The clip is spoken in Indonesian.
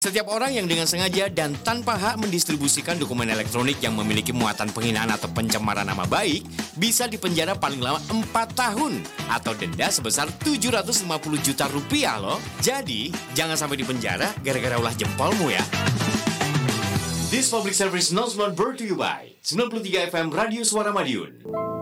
Setiap orang yang dengan sengaja dan tanpa hak mendistribusikan dokumen elektronik yang memiliki muatan penghinaan atau pencemaran nama baik bisa dipenjara paling lama 4 tahun atau denda sebesar 750 juta rupiah loh. Jadi, jangan sampai dipenjara gara-gara ulah jempolmu ya. This public service announcement brought to you by 93 FM Radio Suara Madiun.